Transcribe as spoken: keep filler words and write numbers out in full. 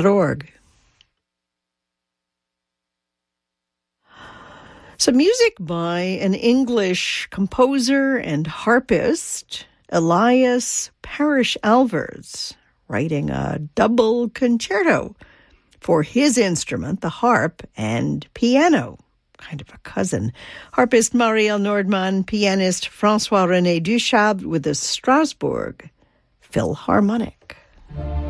org. So music by an English composer and harpist, Elias Parrish Alvars, writing a double concerto for his instrument, the harp, and piano, kind of a cousin. Harpist Marielle Nordman, pianist François-René Duchâble with the Strasbourg Philharmonic.